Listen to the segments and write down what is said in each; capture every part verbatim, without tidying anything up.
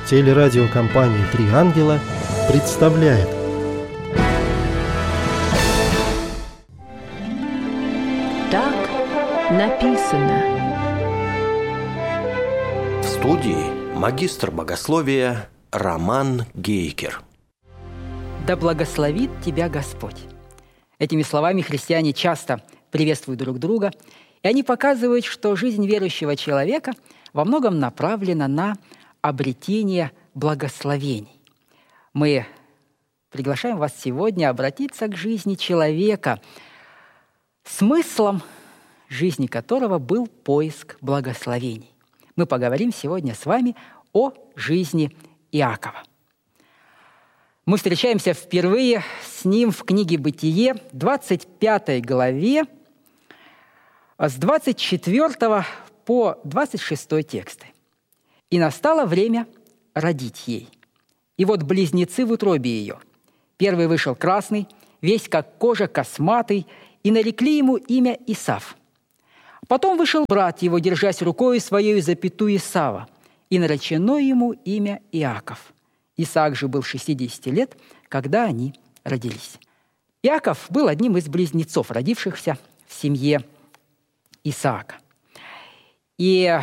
Телерадиокомпания «Три ангела» представляет. Так написано. В студии магистр богословия Роман Гейкер. Да благословит тебя Господь. Этими словами христиане часто приветствуют друг друга, и они показывают, что жизнь верующего человека во многом направлена на обретение благословений. Мы приглашаем вас сегодня обратиться к жизни человека, смыслом жизни которого был поиск благословений. Мы поговорим сегодня с вами о жизни Иакова. Мы встречаемся впервые с ним в книге «Бытие», двадцать пятой главе, с двадцать четвёртого по двадцать шестой тексты. «И настало время родить ей. И вот близнецы в утробе ее. Первый вышел красный, весь как кожа, косматый, и нарекли ему имя Исав. Потом вышел брат его, держась рукою своею за пяту Исава, и наречено ему имя Иаков. Исаак же был шестидесяти лет, когда они родились». Иаков был одним из близнецов, родившихся в семье Исаака. И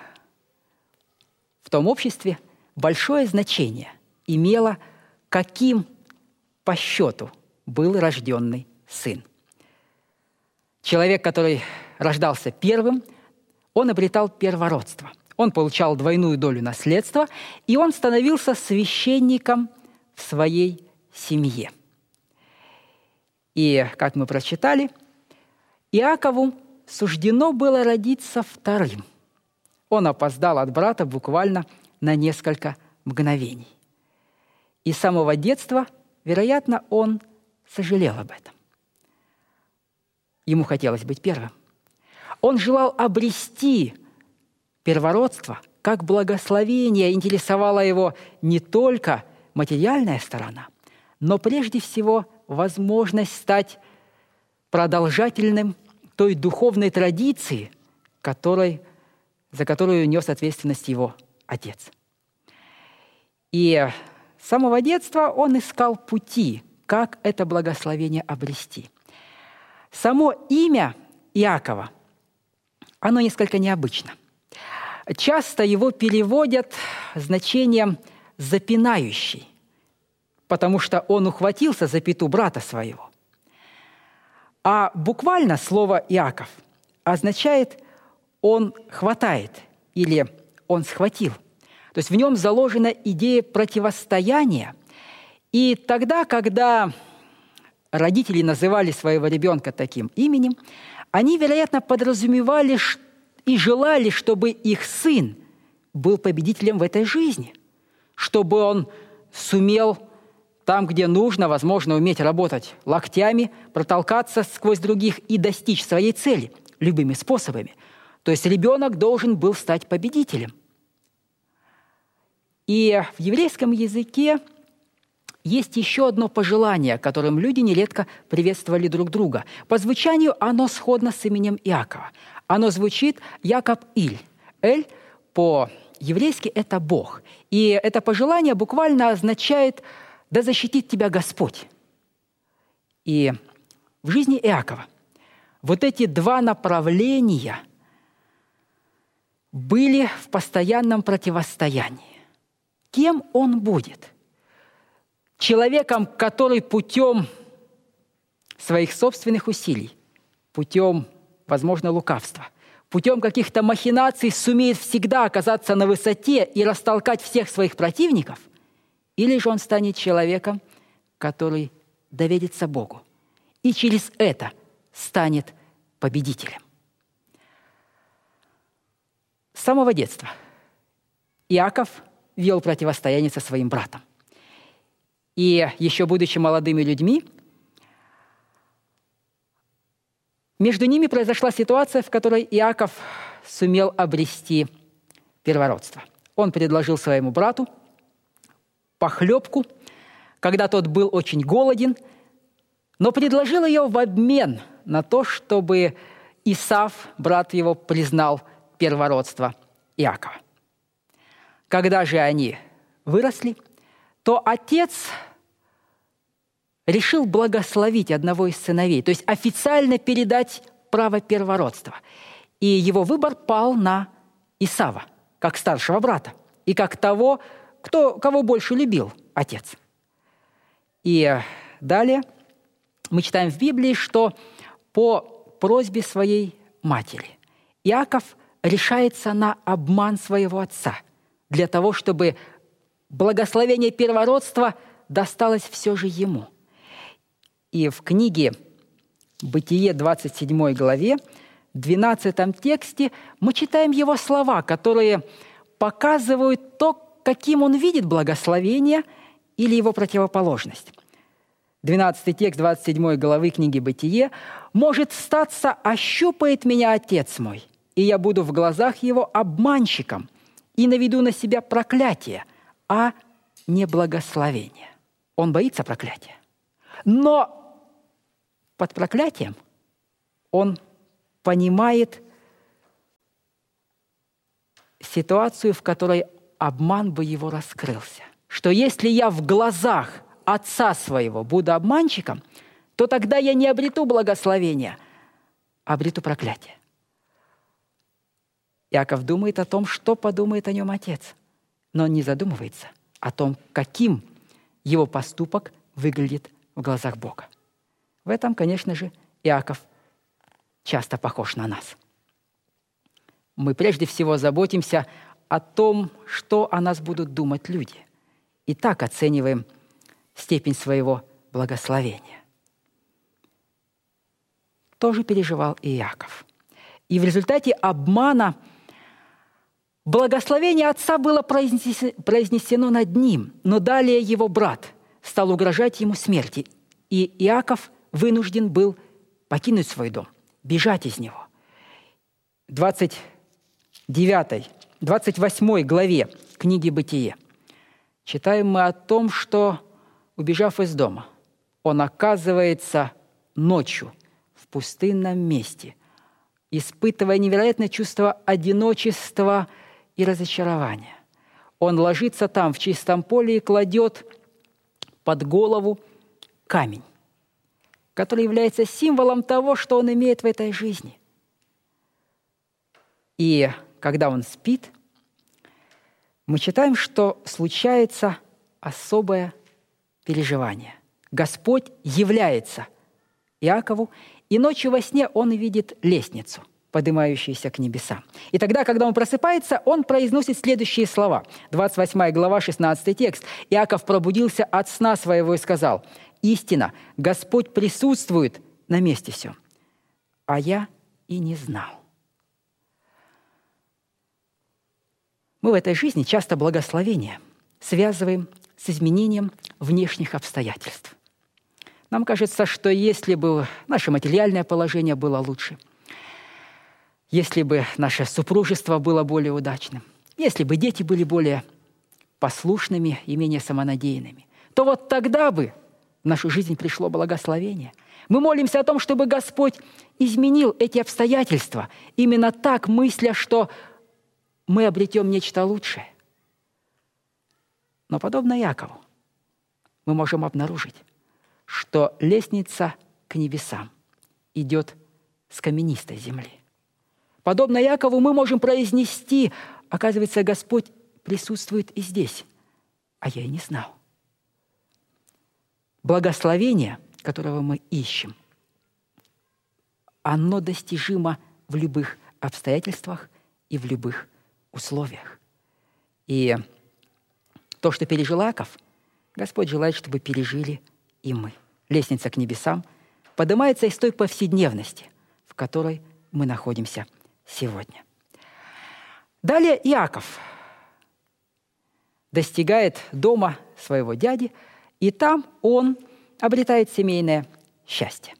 в том обществе большое значение имело, каким по счету был рожденный сын. Человек, который рождался первым, он обретал первородство. Он получал двойную долю наследства, и он становился священником в своей семье. И, как мы прочитали, Иакову суждено было родиться вторым. Он опоздал от брата буквально на несколько мгновений. И с самого детства, вероятно, он сожалел об этом. Ему хотелось быть первым. Он желал обрести первородство как благословение. Интересовала его не только материальная сторона, но прежде всего возможность стать продолжательным той духовной традиции, которой, за которую нес ответственность его отец. И с самого детства он искал пути, как это благословение обрести. Само имя Иакова, оно несколько необычно. Часто его переводят значением «запинающий», потому что он ухватился за пяту брата своего. А буквально слово «Иаков» означает «он хватает» или «он схватил». То есть в нем заложена идея противостояния. И тогда, когда родители называли своего ребенка таким именем, они, вероятно, подразумевали и желали, чтобы их сын был победителем в этой жизни, чтобы он сумел там, где нужно, возможно, уметь работать локтями, протолкаться сквозь других и достичь своей цели любыми способами. То есть ребенок должен был стать победителем. И в еврейском языке есть еще одно пожелание, которым люди нередко приветствовали друг друга. По звучанию оно сходно с именем Иакова. Оно звучит Якоб-Иль. Эль по-еврейски – это Бог. И это пожелание буквально означает «да защитит тебя Господь». И в жизни Иакова вот эти два направления были в постоянном противостоянии. Кем он будет? Человеком, который путем своих собственных усилий, путем, возможно, лукавства, путем каких-то махинаций сумеет всегда оказаться на высоте и растолкать всех своих противников, или же он станет человеком, который доверится Богу и через это станет победителем. С самого детства Иаков вел противостояние со своим братом. И еще будучи молодыми людьми, между ними произошла ситуация, в которой Иаков сумел обрести первородство. Он предложил своему брату похлебку, когда тот был очень голоден, но предложил ее в обмен на то, чтобы Исав, брат его, признал первородство Иакова. Когда же они выросли, то отец решил благословить одного из сыновей, то есть официально передать право первородства. И его выбор пал на Исава, как старшего брата, и как того, кто, кого больше любил отец. И далее мы читаем в Библии, что по просьбе своей матери Иаков решается на обман своего отца для того, чтобы благословение первородства досталось все же ему. И в книге «Бытие» двадцать седьмой главе, двенадцатом тексте мы читаем его слова, которые показывают то, каким он видит благословение или его противоположность. двенадцатый текст двадцать седьмой главы книги «Бытие». «Может статься, ощупает меня отец мой, и я буду в глазах его обманщиком, и наведу на себя проклятие, а не благословение». Он боится проклятия. Но под проклятием он понимает ситуацию, в которой обман бы его раскрылся. Что если я в глазах отца своего буду обманщиком, то тогда я не обрету благословения, а обрету проклятие. Иаков думает о том, что подумает о нем отец, но он не задумывается о том, каким его поступок выглядит в глазах Бога. В этом, конечно же, Иаков часто похож на нас. Мы прежде всего заботимся о том, что о нас будут думать люди, и так оцениваем степень своего благословения. Тоже переживал и Иаков. И в результате обмана благословение отца было произнесено над ним, но далее его брат стал угрожать ему смерти, и Иаков вынужден был покинуть свой дом, бежать из него. В двадцать девятой, двадцать восьмой главе книги «Бытие» читаем мы о том, что, убежав из дома, он оказывается ночью в пустынном месте, испытывая невероятное чувство одиночества и разочарования. Он ложится там, в чистом поле, и кладет под голову камень, который является символом того, что он имеет в этой жизни. И когда он спит, мы читаем, что случается особое переживание. Господь является Иакову, и ночью во сне он видит лестницу, поднимающуюся к небесам. И тогда, когда он просыпается, он произносит следующие слова. двадцать восьмая глава, шестнадцатый текст. «Иаков пробудился от сна своего и сказал: истина, Господь присутствует на месте всем, а я и не знал». Мы в этой жизни часто благословение связываем с изменением внешних обстоятельств. Нам кажется, что если бы наше материальное положение было лучше, если бы наше супружество было более удачным, если бы дети были более послушными и менее самонадеянными, то вот тогда бы в нашу жизнь пришло благословение. Мы молимся о том, чтобы Господь изменил эти обстоятельства, именно так мысля, что мы обретем нечто лучшее. Но подобно Иакову мы можем обнаружить, что лестница к небесам идет с каменистой земли. Подобно Иакову мы можем произнести: оказывается, Господь присутствует и здесь, а я и не знал. Благословение, которого мы ищем, оно достижимо в любых обстоятельствах и в любых условиях. И то, что пережил Иаков, Господь желает, чтобы пережили и мы. Лестница к небесам поднимается из той повседневности, в которой мы находимся сегодня. Далее Иаков достигает дома своего дяди, и там он обретает семейное счастье.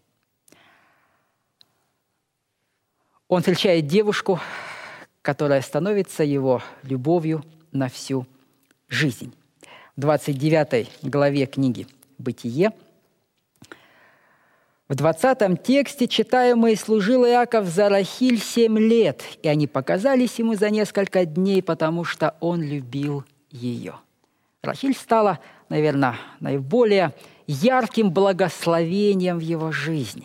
Он встречает девушку, которая становится его любовью на всю жизнь. В двадцать девятой главе книги «Бытие» в двадцатом тексте читаем мы: «И служил Иаков за Рахиль семь лет, и они показались ему за несколько дней, потому что он любил ее». Рахиль стала, наверное, наиболее ярким благословением в его жизни.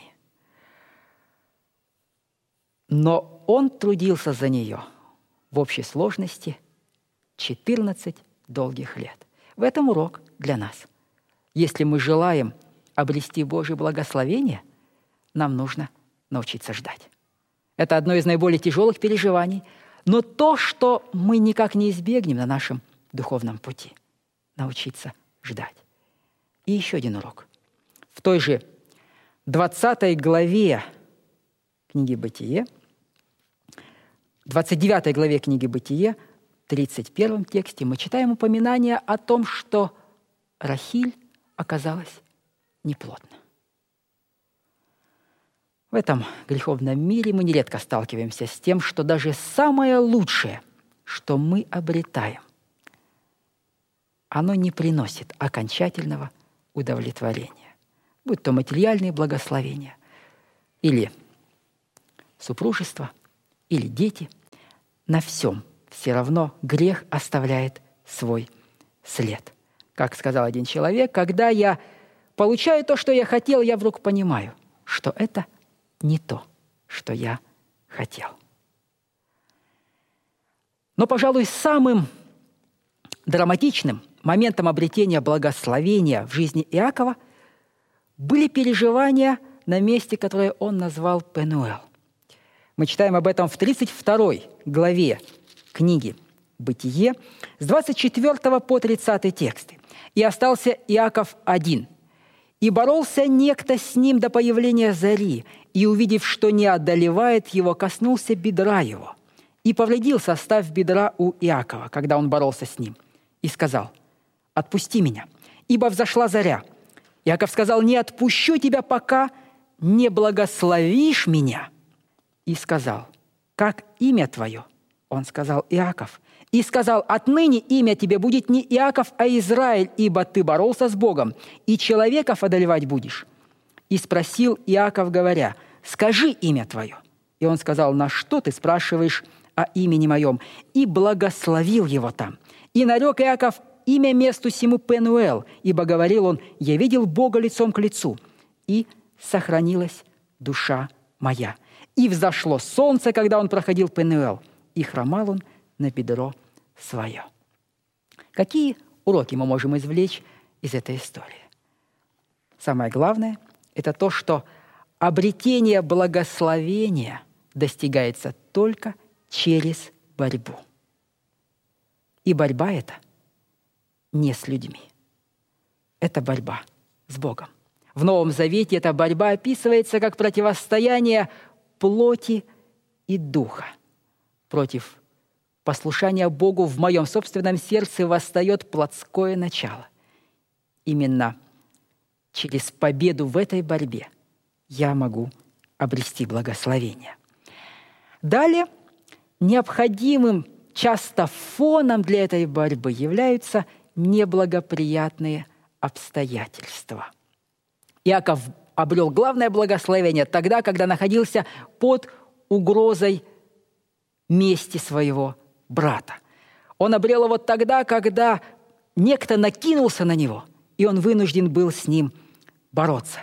Но он трудился за нее в общей сложности четырнадцать долгих лет. В этом урок для нас. Если мы желаем обрести Божье благословение, нам нужно научиться ждать. Это одно из наиболее тяжелых переживаний, но то, что мы никак не избегнем на нашем духовном пути. Научиться ждать. И еще один урок. В той же двадцатой главе книги «Бытие», двадцать девятой главе книги «Бытие», тридцать первом тексте мы читаем упоминание о том, что Рахиль оказалась неплодна. В этом греховном мире мы нередко сталкиваемся с тем, что даже самое лучшее, что мы обретаем, оно не приносит окончательного удовлетворения. Будь то материальные благословения, или супружество, или дети, на всем все равно грех оставляет свой след. Как сказал один человек, когда я получаю то, что я хотел, я вдруг понимаю, что это не то, что я хотел. Но, пожалуй, самым драматичным моментом обретения благословения в жизни Иакова были переживания на месте, которое он назвал Пенуэл. Мы читаем об этом в тридцать второй главе книги «Бытие» с двадцать четвёртого по тридцатый тексты. «И остался Иаков один, и боролся некто с ним до появления зари, и, увидев, что не одолевает его, коснулся бедра его, и повредил состав бедра у Иакова, когда он боролся с ним, и сказал: отпусти меня, ибо взошла заря. Иаков сказал: не отпущу тебя, пока не благословишь меня. И сказал: как имя твое? Он сказал: Иаков. И сказал: отныне имя тебе будет не Иаков, а Израиль, ибо ты боролся с Богом, и человеков одолевать будешь. И спросил Иаков, говоря: скажи имя твое. И он сказал: на что ты спрашиваешь о имени моем? И благословил его там. И нарек Иаков имя месту сему Пенуэл, ибо говорил он: я видел Бога лицом к лицу, и сохранилась душа моя. И взошло солнце, когда он проходил Пенуэл, и хромал он на бедро свое». Какие уроки мы можем извлечь из этой истории? Самое главное – это то, что обретение благословения достигается только через борьбу. И борьба эта не с людьми. Это борьба с Богом. В Новом Завете эта борьба описывается как противостояние плоти и духа. Против послушания Богу в моем собственном сердце восстает плотское начало. Именно через победу в этой борьбе я могу обрести благословение. Далее, необходимым часто фоном для этой борьбы являются неблагоприятные обстоятельства. Иаков обрел главное благословение тогда, когда находился под угрозой мести своего брата. Он обрел его тогда, когда некто накинулся на него, и он вынужден был с ним бороться.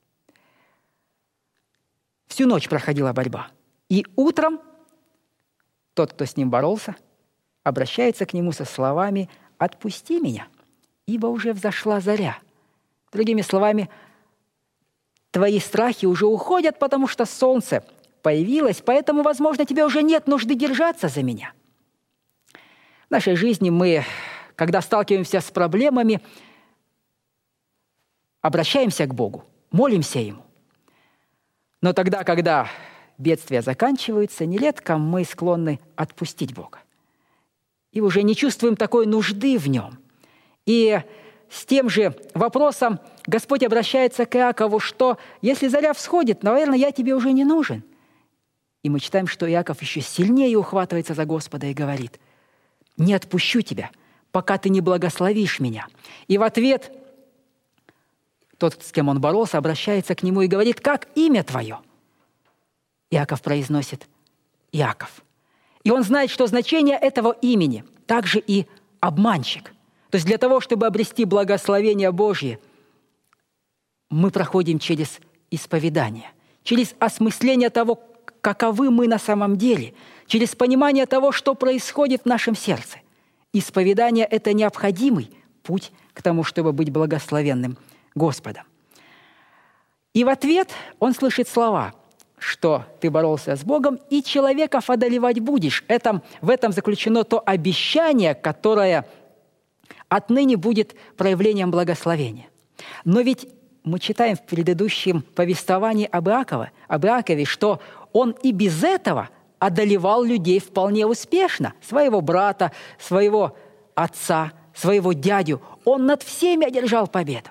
Всю ночь проходила борьба. И утром тот, кто с ним боролся, обращается к нему со словами: «Отпусти меня, ибо уже взошла заря». Другими словами, твои страхи уже уходят, потому что солнце появилось, поэтому, возможно, тебе уже нет нужды держаться за меня. В нашей жизни мы, когда сталкиваемся с проблемами, обращаемся к Богу, молимся Ему. Но тогда, когда бедствия заканчиваются, нередко мы склонны отпустить Бога. И уже не чувствуем такой нужды в Нем. И с тем же вопросом Господь обращается к Иакову, что если заря всходит, наверное, я тебе уже не нужен. И мы читаем, что Иаков еще сильнее ухватывается за Господа и говорит: не отпущу тебя, пока ты не благословишь меня. И в ответ тот, с кем он боролся, обращается к нему и говорит: как имя твое? Иаков произносит: Иаков. И он знает, что значение этого имени также и обманщик. То есть для того, чтобы обрести благословение Божье, мы проходим через исповедание, через осмысление того, каковы мы на самом деле, через понимание того, что происходит в нашем сердце. Исповедание – это необходимый путь к тому, чтобы быть благословенным Господом. И в ответ он слышит слова, что ты боролся с Богом, и человеков одолевать будешь. Это, в этом заключено то обещание, которое отныне будет проявлением благословения. Но ведь мы читаем в предыдущем повествовании об Иакове, об Иакове, что он и без этого одолевал людей вполне успешно. Своего брата, своего отца, своего дядю. Он над всеми одержал победу.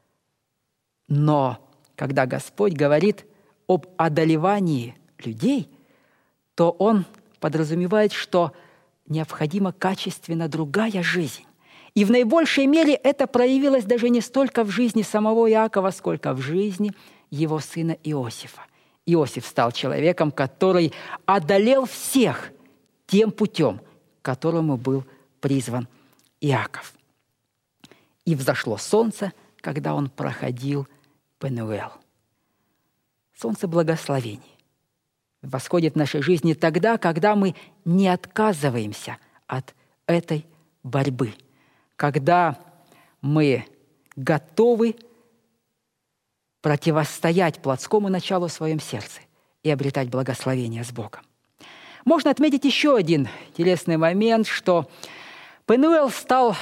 Но когда Господь говорит об одолевании людей, то Он подразумевает, что необходима качественно другая жизнь. И в наибольшей мере это проявилось даже не столько в жизни самого Иакова, сколько в жизни его сына Иосифа. Иосиф стал человеком, который одолел всех тем путем, к которому был призван Иаков. И взошло солнце, когда он проходил Пенуэл. Солнце благословений восходит в нашей жизни тогда, когда мы не отказываемся от этой борьбы, когда мы готовы противостоять плотскому началу в своем сердце и обретать благословение с Богом. Можно отметить еще один интересный момент, что Пенуэл стал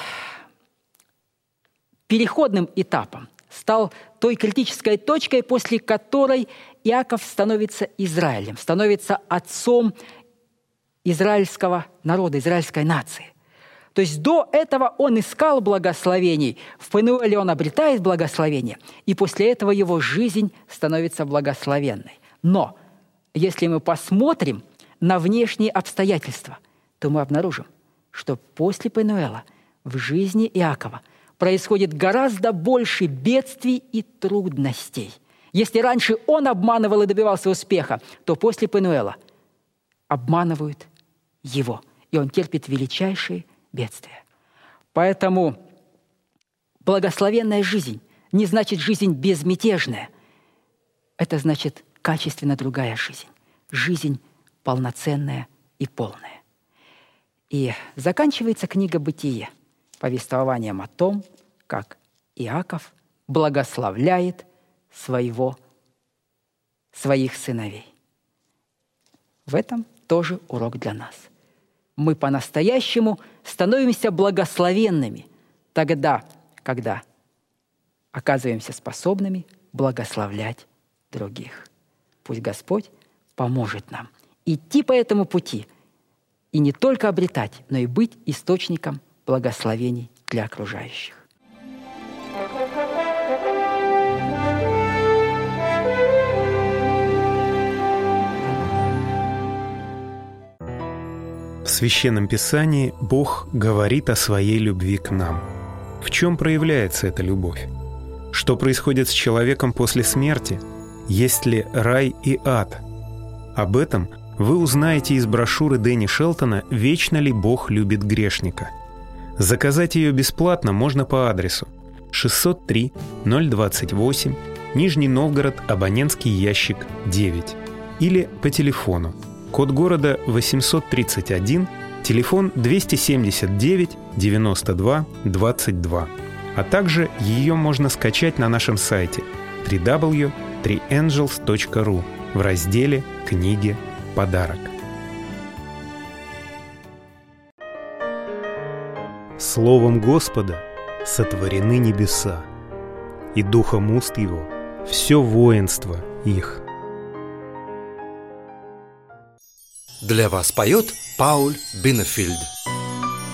переходным этапом, стал той критической точкой, после которой Иаков становится Израилем, становится отцом израильского народа, израильской нации. То есть до этого он искал благословений, в Пенуэле он обретает благословение, и после этого его жизнь становится благословенной. Но если мы посмотрим на внешние обстоятельства, то мы обнаружим, что после Пенуэла в жизни Иакова происходит гораздо больше бедствий и трудностей. Если раньше он обманывал и добивался успеха, то после Пенуэла обманывают его, и он терпит величайшие бедствия. Поэтому благословенная жизнь не значит жизнь безмятежная. Это значит качественно другая жизнь. Жизнь полноценная и полная. И заканчивается книга «Бытие» повествованием о том, как Иаков благословляет своего, своих сыновей. В этом тоже урок для нас. Мы по-настоящему становимся благословенными тогда, когда оказываемся способными благословлять других. Пусть Господь поможет нам идти по этому пути и не только обретать, но и быть источником благословений для окружающих. В Священном Писании Бог говорит о своей любви к нам. В чем проявляется эта любовь? Что происходит с человеком после смерти? Есть ли рай и ад? Об этом вы узнаете из брошюры Дэнни Шелтона «Вечно ли Бог любит грешника?». Заказать ее бесплатно можно по адресу шестьсот три ноль двадцать восемь, Нижний Новгород, абонентский ящик девять, или по телефону. Код города восемьсот тридцать один, телефон двести семьдесят девять девяносто два двадцать два. А также ее можно скачать на нашем сайте дабл ю дабл ю дабл ю точка три энджелс точка ру в разделе «Книги. Подарок». Словом Господа сотворены небеса, и духом уст Его все воинство их. Для вас поет Пауль Биннефельд.